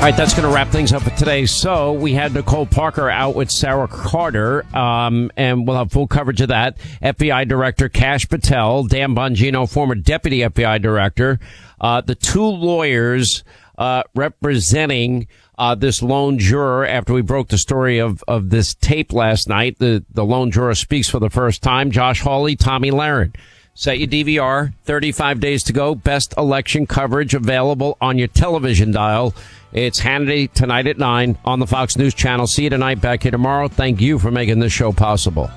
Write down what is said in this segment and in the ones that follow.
right, that's going to wrap things up for today. So we had Nicole Parker out with Sarah Carter, and we'll have full coverage of that. FBI Director Kash Patel, Dan Bongino, former Deputy FBI Director, the two lawyers representing this lone juror after we broke the story of this tape last night. The lone juror speaks for the first time. Josh Hawley, Tomi Lahren. Set your DVR. 35 days to go. Best election coverage available on your television dial. It's Hannity tonight at 9 on the Fox News Channel. See you tonight. Back here tomorrow. Thank you for making this show possible.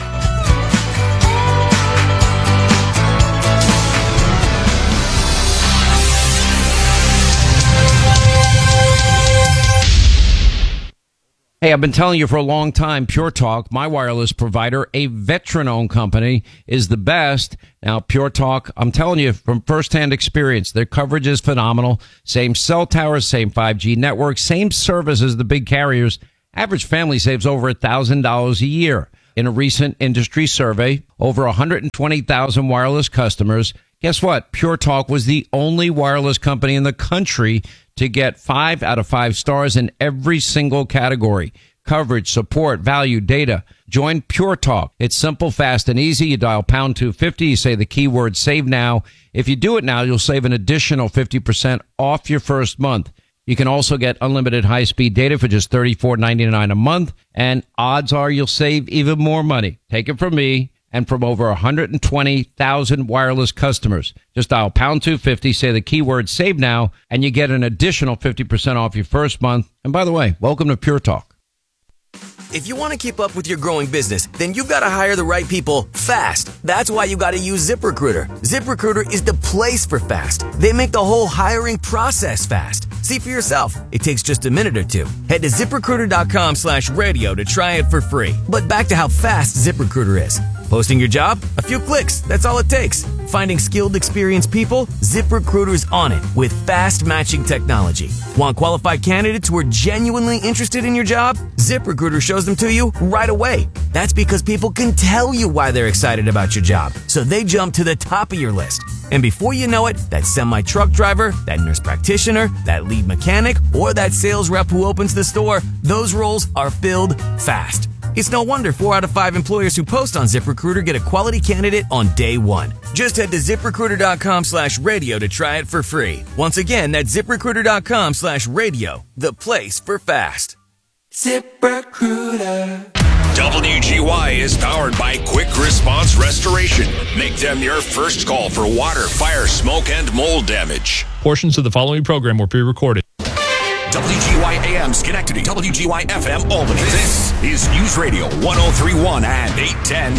Hey, I've been telling you for a long time, Pure Talk, my wireless provider, a veteran-owned company, is the best. Now, Pure Talk, I'm telling you from firsthand experience, their coverage is phenomenal. Same cell towers, same 5G network, same service as the big carriers. Average family saves over $1,000 a year. In a recent industry survey, over 120,000 wireless customers. Guess what? Pure Talk was the only wireless company in the country to get 5 out of 5 stars in every single category. Coverage, support, value, data. Join Pure Talk. It's simple, fast, and easy. You dial pound 250. You say the keyword save now. If you do it now, you'll save an additional 50% off your first month. You can also get unlimited high-speed data for just $34.99 a month. And odds are you'll save even more money. Take it from me and from over 120,000 wireless customers. Just dial pound 250, say the keyword save now, and you get an additional 50% off your first month. And by the way, welcome to Pure Talk. If you want to keep up with your growing business, then you've got to hire the right people fast. That's why you got to use ZipRecruiter. ZipRecruiter is the place for fast. They make the whole hiring process fast. See for yourself. It takes just a minute or two. Head to ZipRecruiter.com/radio to try it for free. But back to how fast ZipRecruiter is. Posting your job? A few clicks. That's all it takes. Finding skilled, experienced people? ZipRecruiter's on it with fast matching technology. Want qualified candidates who are genuinely interested in your job? ZipRecruiter shows them to you right away. That's because people can tell you why they're excited about your job, so they jump to the top of your list. And before you know it, that semi-truck driver, that nurse practitioner, that lead mechanic, or that sales rep who opens the store, those roles are filled fast. It's no wonder 4 out of 5 employers who post on ZipRecruiter get a quality candidate on day one. Just head to ZipRecruiter.com/radio to try it for free. Once again, that's ZipRecruiter.com/radio, the place for fast. ZipRecruiter. WGY is powered by Quick Response Restoration. Make them your first call for water, fire, smoke, and mold damage. Portions of the following program were pre-recorded. WGY AM Schenectady, WGY FM Albany. This is News Radio 1031 and 810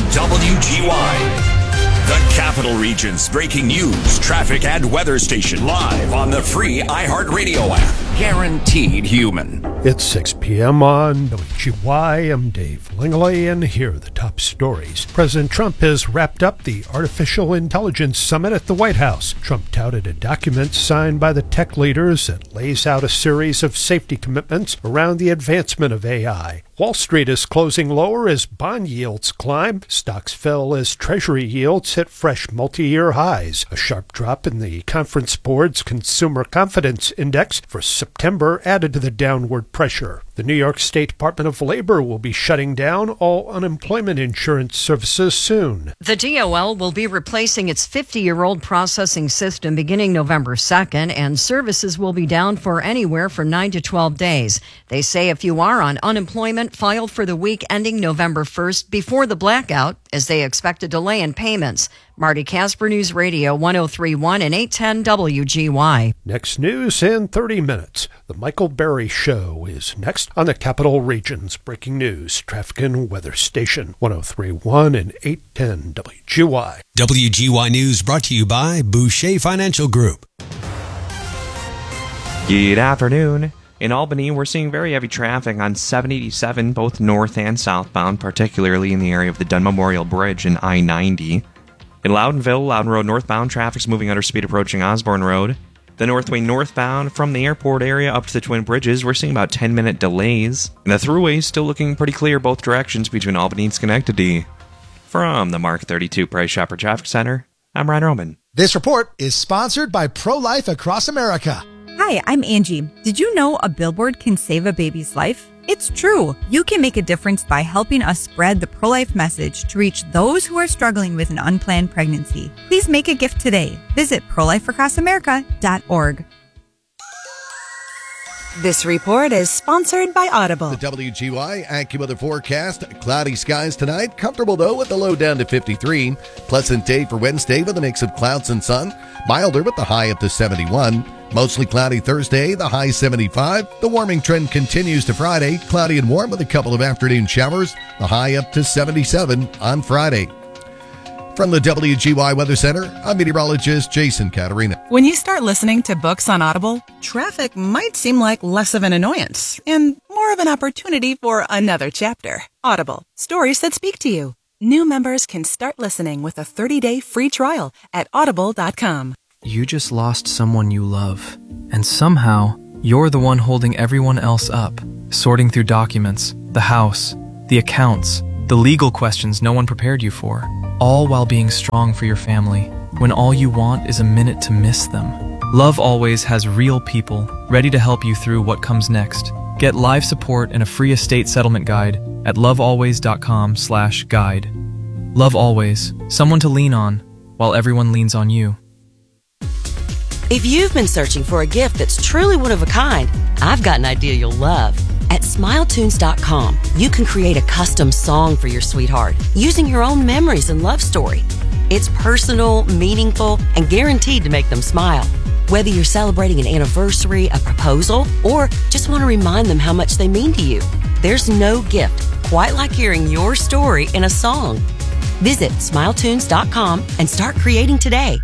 WGY. The Capital Region's breaking news, traffic, and weather station live on the free iHeartRadio app. Guaranteed human. It's 6 p.m. on WGY. I'm Dave Langley, and here are the top stories. President Trump has wrapped up the Artificial Intelligence Summit at the White House. Trump touted a document signed by the tech leaders that lays out a series of safety commitments around the advancement of AI. Wall Street is closing lower as bond yields climb. Stocks fell as Treasury yields hit fresh multi-year highs. A sharp drop in the Conference Board's Consumer Confidence Index for September added to the downward pressure. The New York State Department of Labor will be shutting down all unemployment insurance services soon. The DOL will be replacing its 50-year-old processing system beginning November 2nd, and services will be down for anywhere from 9 to 12 days. They say if you are on unemployment, file for the week ending November 1st before the blackout, as they expect a delay in payments. Marty Casper, News Radio 1031 and 810 WGY. Next news in 30 minutes. The Michael Berry Show is next on the Capital Region's breaking news, traffic and weather station 1031 and 810 WGY. WGY News brought to you by Boucher Financial Group. Good afternoon. In Albany, we're seeing very heavy traffic on 787, both north and southbound, particularly in the area of the Dunn Memorial Bridge and I-90. In Loudonville, Loudon Road northbound, traffic's moving under speed approaching Osborne Road. The Northway northbound from the airport area up to the Twin Bridges, we're seeing about 10-minute delays. And the thruway's still looking pretty clear both directions between Albany and Schenectady. From the Mark 32 Price Chopper Traffic Center, I'm Ryan Roman. This report is sponsored by Pro-Life Across America. Hi, I'm Angie. Did you know a billboard can save a baby's life? It's true. You can make a difference by helping us spread the pro-life message to reach those who are struggling with an unplanned pregnancy. Please make a gift today. Visit prolifeacrossamerica.org. This report is sponsored by Audible. The WGY AccuWeather forecast. Cloudy skies tonight. Comfortable, though, with the low down to 53. Pleasant day for Wednesday with a mix of clouds and sun. Milder with the high up to 71. Mostly cloudy Thursday, the high 75. The warming trend continues to Friday. Cloudy and warm with a couple of afternoon showers. The high up to 77 on Friday. From the WGY Weather Center, I'm meteorologist Jason Caterina. When you start listening to books on Audible, traffic might seem like less of an annoyance and more of an opportunity for another chapter. Audible, stories that speak to you. New members can start listening with a 30-day free trial at audible.com. You just lost someone you love, and somehow you're the one holding everyone else up, sorting through documents, the house, the accounts, the legal questions no one prepared you for, all while being strong for your family, when all you want is a minute to miss them. Love Always has real people ready to help you through what comes next. Get live support and a free estate settlement guide at lovealways.com/guide. Love Always, someone to lean on while everyone leans on you. If you've been searching for a gift that's truly one of a kind, I've got an idea you'll love. At SmileTunes.com, you can create a custom song for your sweetheart using your own memories and love story. It's personal, meaningful, and guaranteed to make them smile. Whether you're celebrating an anniversary, a proposal, or just want to remind them how much they mean to you, there's no gift quite like hearing your story in a song. Visit SmileTunes.com and start creating today.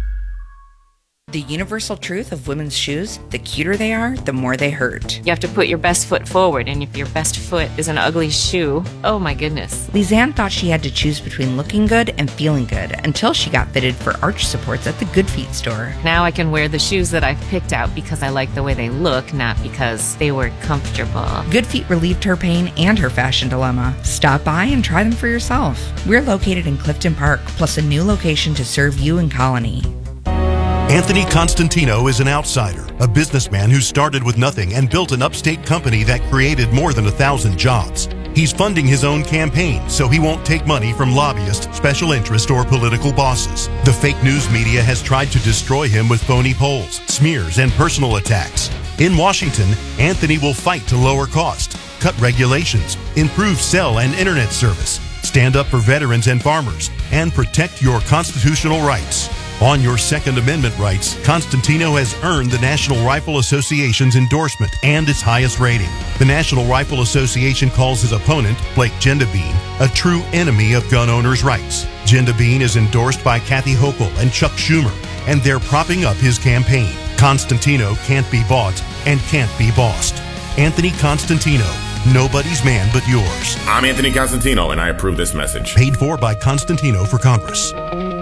The universal truth of women's shoes, the cuter they are, the more they hurt. You have to put your best foot forward, and if your best foot is an ugly shoe, oh my goodness. Lizanne thought she had to choose between looking good and feeling good until she got fitted for arch supports at the Good Feet store. Now I can wear the shoes that I've picked out because I like the way they look, not because they were comfortable. Good Feet relieved her pain and her fashion dilemma. Stop by and try them for yourself. We're located in Clifton Park, plus a new location to serve you in Colony. Anthony Constantino is an outsider, a businessman who started with nothing and built an upstate company that created more than 1,000 jobs. He's funding his own campaign, so he won't take money from lobbyists, special interest, or political bosses. The fake news media has tried to destroy him with phony polls, smears, and personal attacks. In Washington, Anthony will fight to lower cost, cut regulations, improve cell and internet service, stand up for veterans and farmers, and protect your constitutional rights. On your Second Amendment rights, Constantino has earned the National Rifle Association's endorsement and its highest rating. The National Rifle Association calls his opponent, Blake Gendabine, a true enemy of gun owners' rights. Gendabine is endorsed by Kathy Hochul and Chuck Schumer, and they're propping up his campaign. Constantino can't be bought and can't be bossed. Anthony Constantino, nobody's man but yours. I'm Anthony Constantino, and I approve this message. Paid for by Constantino for Congress.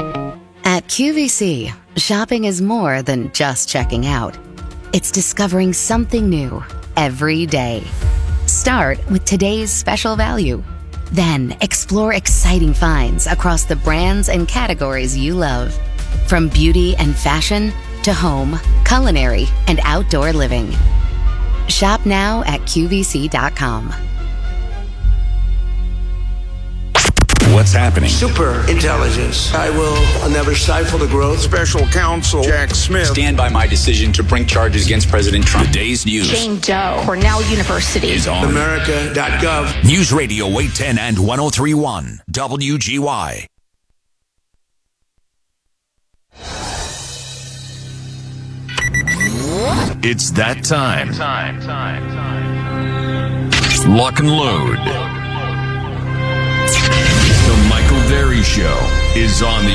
At QVC, shopping is more than just checking out. It's discovering something new every day. Start with today's special value. Then explore exciting finds across the brands and categories you love. From beauty and fashion to home, culinary, and outdoor living. Shop now at QVC.com. What's happening? Super intelligence. I will never stifle the growth. Special counsel Jack Smith. Stand by my decision to bring charges against President Trump. The day's news. Jane Doe, Cornell University. Is on America.gov. News Radio 810 and 103.1 WGY. It's that time. Lock and load. The Michael Berry Show is on the